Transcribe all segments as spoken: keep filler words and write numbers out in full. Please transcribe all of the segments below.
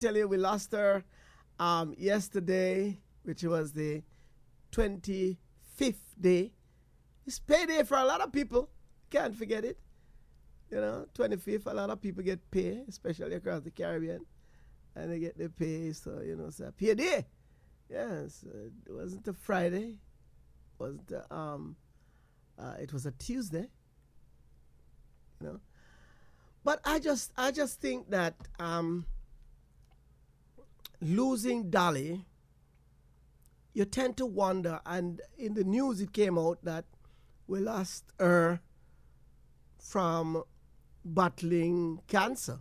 tell you we lost her um, yesterday, which was the twenty-fifth day. It's payday for a lot of people. Can't forget it. You know, twenty-fifth, a lot of people get pay, especially across the Caribbean. And they get their pay, so, you know, it's a payday. Yes, it wasn't a Friday. It wasn't a, um, uh, it was a Tuesday. You know. But I just I just think that um, losing Dolly, you tend to wonder, and in the news it came out that we lost her from battling cancer.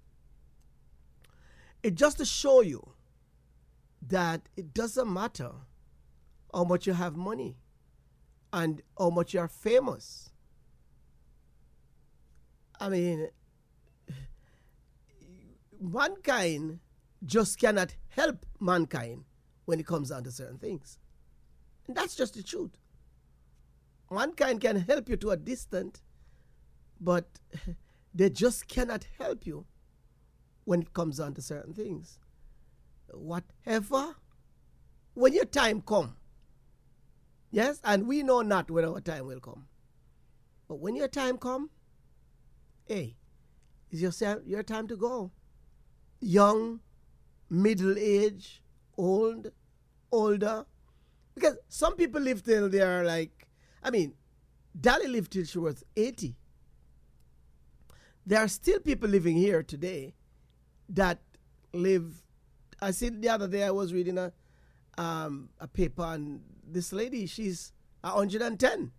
It just to show you that it doesn't matter how much you have money and how much you are famous. I mean, mankind just cannot help mankind when it comes down to certain things. And that's just the truth. Mankind can help you to a distance, but they just cannot help you when it comes down to certain things. Whatever, when your time come, yes, and we know not when our time will come, but when your time come, hey, it's your, your time to go. Young, middle age, old, older. Because some people live till they are like, I mean, Dolly lived till she was eighty. There are still people living here today that live. I said the other day I was reading a um, a paper, and this lady, she's one hundred ten.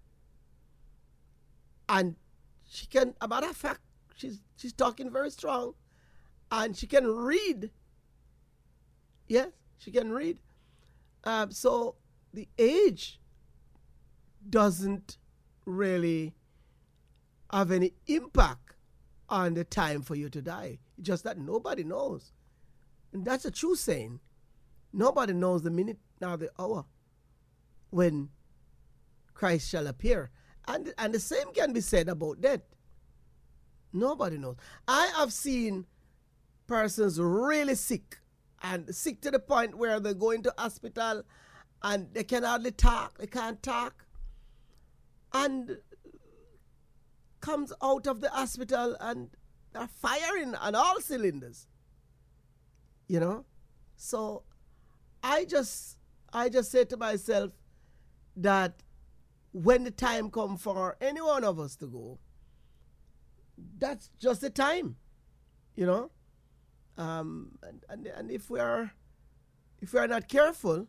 And she can, a matter of fact, she's she's talking very strong. And she can read. Yes, she can read. Um, so the age doesn't really have any impact on the time for you to die. It's just that nobody knows. And that's a true saying. Nobody knows the minute nor the hour when Christ shall appear. And, and the same can be said about death. Nobody knows. I have seen persons really sick, and sick to the point where they go into hospital and they can hardly talk, they can't talk, and comes out of the hospital and they're firing on all cylinders, you know. So I just I just say to myself that when the time comes for any one of us to go, that's just the time, you know. Um, and, and and if we are if we are not careful,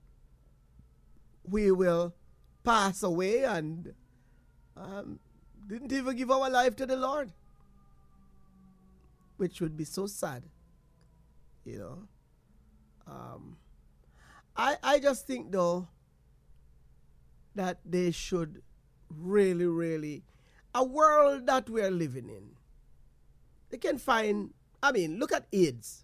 we will pass away and um, didn't even give our life to the Lord, which would be so sad, you know. Um, I I just think though that they should really really a world that we are living in. They can find. I mean, look at AIDS.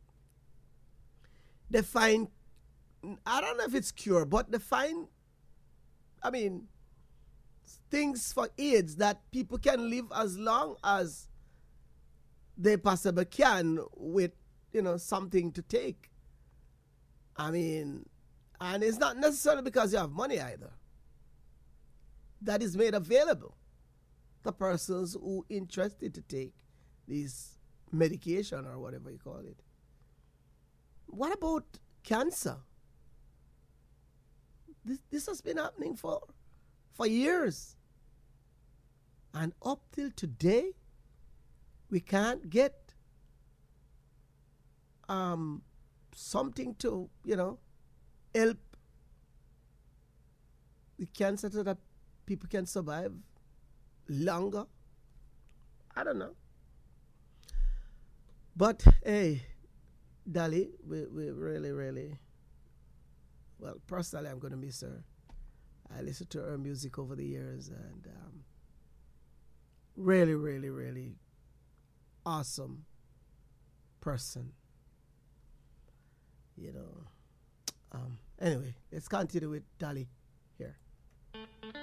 They find, I don't know if it's cure, but they find, I mean, things for AIDS that people can live as long as they possibly can with, you know, something to take. I mean, and it's not necessarily because you have money either. That is made available to persons who are interested to take these medication or whatever you call it. What about cancer? This this has been happening for for years. And up till today, we can't get um something to, you know, help the cancer so that people can survive longer. I don't know. But, hey, Dolly, we, we really, really, well, personally, I'm going to miss her. I listened to her music over the years, and um, really, really, really awesome person. You know. Um, anyway, let's continue with Dolly here.